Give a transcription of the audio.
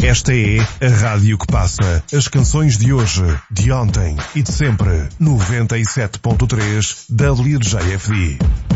Esta é a rádio que passa as canções de hoje, de ontem e de sempre. 97.3 WJFD.